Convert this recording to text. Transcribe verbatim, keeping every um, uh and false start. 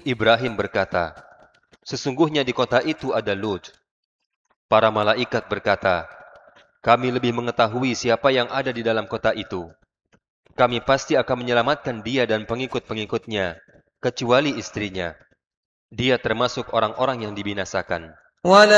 Ibrahim berkata, sesungguhnya di kota itu ada Lut. Para malaikat berkata, kami lebih mengetahui siapa yang ada di dalam kota itu. Kami pasti akan menyelamatkan dia dan pengikut-pengikutnya, kecuali istrinya. Dia termasuk orang-orang yang dibinasakan.